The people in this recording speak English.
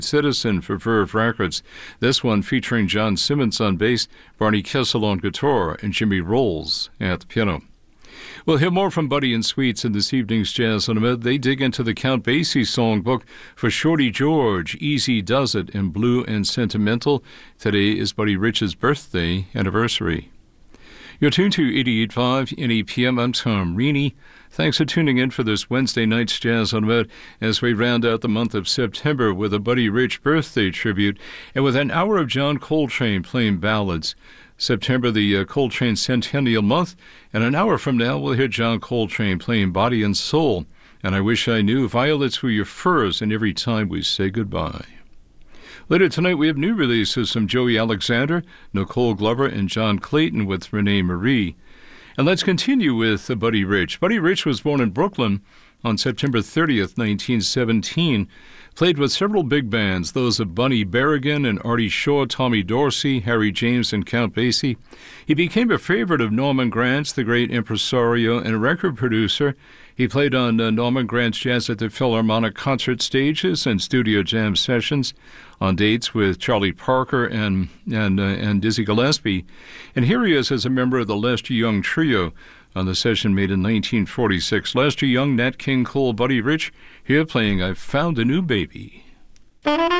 Citizen for Verve Records. This one featuring John Simmons on bass, Barney Kessel on guitar, and Jimmy Rolls at the piano. We'll hear more from Buddy and Sweets in this evening's Jazz on the Med. They dig into the Count Basie songbook for Shorty George, Easy Does It, and Blue and Sentimental. Today is Buddy Rich's birthday anniversary. You're tuned to 88.5 NEPM. I'm Tom Reaney. Thanks for tuning in for this Wednesday night's Jazz on the Med as we round out the month of September with a Buddy Rich birthday tribute and with an hour of John Coltrane playing ballads. September, the Coltrane Centennial Month, and an hour from now we'll hear John Coltrane playing Body and Soul. And I Wish I Knew, Violets Were Your Furs, and Every Time We Say Goodbye. Later tonight we have new releases from Joey Alexander, Nicole Glover, and John Clayton with Renee Marie. And let's continue with Buddy Rich. Buddy Rich was born in Brooklyn on September 30th, 1917. Played with several big bands, those of Bunny Berrigan and Artie Shaw, Tommy Dorsey, Harry James, and Count Basie. He became a favorite of Norman Granz, the great impresario and record producer. He played on Norman Granz Jazz at the Philharmonic concert stages and studio jam sessions on dates with Charlie Parker and Dizzy Gillespie. And here he is as a member of the Lester Young Trio on the session made in 1946. Lester Young, Nat King Cole, Buddy Rich, here playing I Found a New Baby.